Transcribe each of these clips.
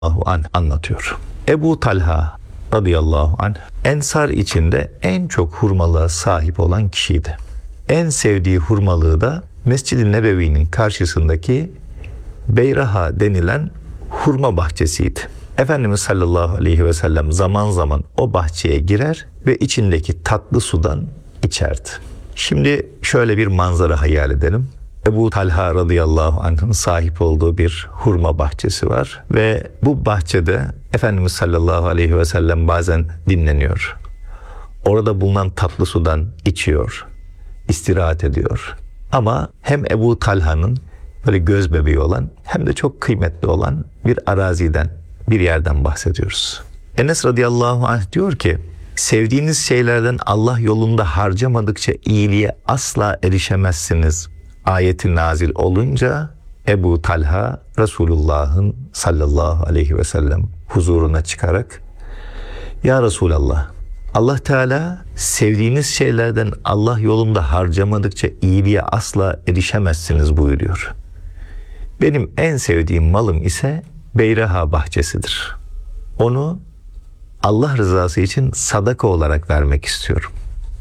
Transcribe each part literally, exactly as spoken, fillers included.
anh anlatıyor. Ebu Talha radıyallahu anh Ensar içinde en çok hurmalığa sahip olan kişiydi. En sevdiği hurmalığı da Mescid-i Nebevi'nin karşısındaki Beyraha denilen hurma bahçesiydi. Efendimiz sallallahu aleyhi ve sellem zaman zaman o bahçeye girer ve içindeki tatlı sudan içerdi. Şimdi şöyle bir manzara hayal edelim. Ebu Talha radıyallahu anh'ın sahip olduğu bir hurma bahçesi var ve bu bahçede Efendimiz sallallahu aleyhi ve sellem bazen dinleniyor. Orada bulunan tatlı sudan içiyor, istirahat ediyor. Ama hem Ebu Talha'nın böyle göz bebeği olan hem de çok kıymetli olan bir araziden, bir yerden bahsediyoruz. Enes radıyallahu anh diyor ki, sevdiğiniz şeylerden Allah yolunda harcamadıkça iyiliğe asla erişemezsiniz ayeti nazil olunca Ebu Talha Resulullah'ın sallallahu aleyhi ve sellem huzuruna çıkarak, ya Resulallah, Allah Teala sevdiğiniz şeylerden Allah yolunda harcamadıkça iyiliğe asla erişemezsiniz buyuruyor. Benim en sevdiğim malım ise Beyraha bahçesidir. Onu Allah rızası için sadaka olarak vermek istiyorum.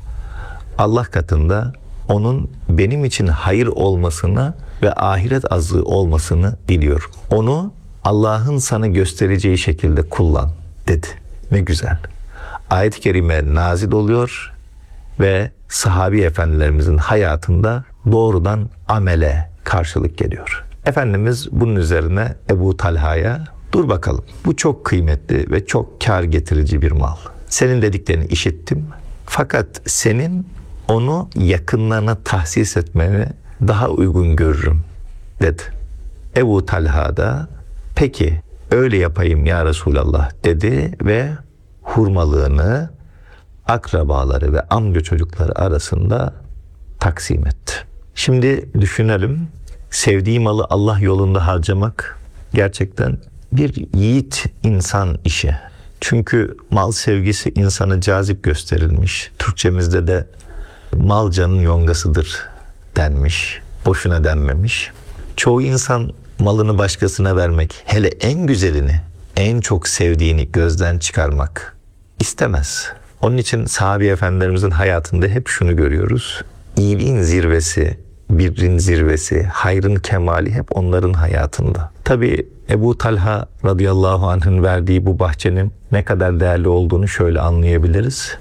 Allah katında onun benim için hayır olmasını ve ahiret azığı olmasını biliyorum. Onu Allah'ın sana göstereceği şekilde kullan dedi. Ne güzel. Ayet-i kerime nazil oluyor ve sahabi efendilerimizin hayatında doğrudan amele karşılık geliyor. Efendimiz bunun üzerine Ebu Talha'ya, dur bakalım, bu çok kıymetli ve çok kar getirici bir mal. Senin dediklerini işittim fakat senin onu yakınlarına tahsis etmeni daha uygun görürüm dedi. Ebu Talha da peki öyle yapayım ya Resulallah dedi ve hurmalığını akrabaları ve amca çocukları arasında taksim etti. Şimdi düşünelim, sevdiği malı Allah yolunda harcamak gerçekten bir yiğit insan işi. Çünkü mal sevgisi insana cazip gösterilmiş. Türkçemizde de mal canın yongasıdır denmiş. Boşuna denmemiş. Çoğu insan malını başkasına vermek, hele en güzelini, en çok sevdiğini gözden çıkarmak istemez. Onun için sahabi efendilerimizin hayatında hep şunu görüyoruz. İyiliğin zirvesi, birrin zirvesi, hayrın kemali hep onların hayatında. Tabii Ebu Talha radıyallahu anh'ın verdiği bu bahçenin ne kadar değerli olduğunu şöyle anlayabiliriz.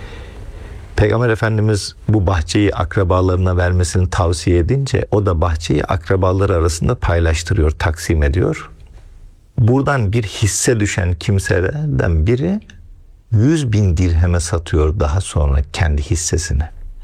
Peygamber Efendimiz bu bahçeyi akrabalarına vermesini tavsiye edince o da bahçeyi akrabaları arasında paylaştırıyor, taksim ediyor. Buradan bir hisse düşen kimselerden biri yüz bin dirheme satıyor daha sonra kendi hissesini.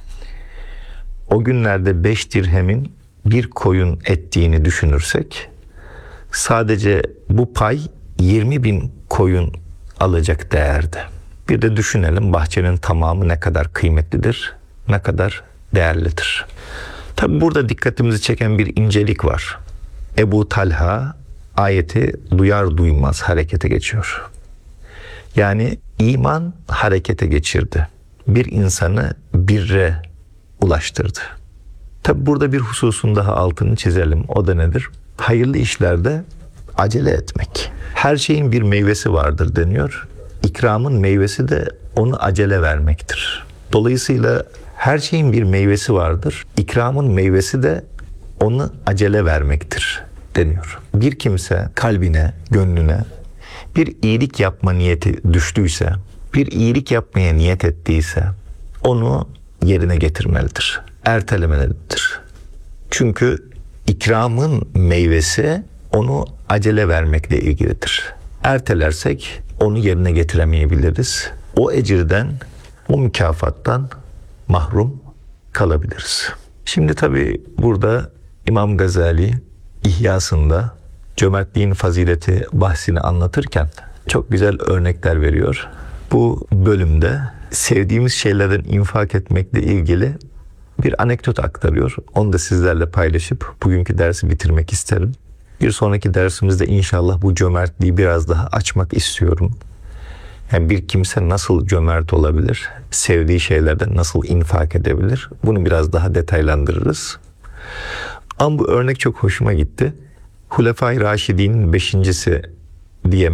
O günlerde beş dirhemin bir koyun ettiğini düşünürsek sadece bu pay yirmi bin koyun alacak değerde. Bir de düşünelim bahçenin tamamı ne kadar kıymetlidir, ne kadar değerlidir. Tabi burada dikkatimizi çeken bir incelik var. Ebu Talha ayeti duyar duymaz harekete geçiyor. Yani iman harekete geçirdi. Bir insanı birre ulaştırdı. Tabi burada bir hususun daha altını çizelim. O da nedir? Hayırlı işlerde acele etmek. Her şeyin bir meyvesi vardır deniyor. İkramın meyvesi de onu acele vermektir. Dolayısıyla her şeyin bir meyvesi vardır. İkramın meyvesi de onu acele vermektir deniyor. Bir kimse kalbine, gönlüne bir iyilik yapma niyeti düştüyse, bir iyilik yapmaya niyet ettiyse onu yerine getirmelidir. Ertelemelidir. Çünkü ikramın meyvesi onu acele vermekle ilgilidir. Ertelersek onu yerine getiremeyebiliriz. O ecirden, o mükafattan mahrum kalabiliriz. Şimdi tabii burada İmam Gazali İhyasında cömertliğin fazileti bahsini anlatırken çok güzel örnekler veriyor. Bu bölümde sevdiğimiz şeylerden infak etmekle ilgili bir anekdot aktarıyor. Onu da sizlerle paylaşıp bugünkü dersi bitirmek isterim. Bir sonraki dersimizde inşallah bu cömertliği biraz daha açmak istiyorum. Yani bir kimse nasıl cömert olabilir? Sevdiği şeylerden nasıl infak edebilir? Bunu biraz daha detaylandırırız. Ama bu örnek çok hoşuma gitti. Hulefai Raşidin'in beşincisi diye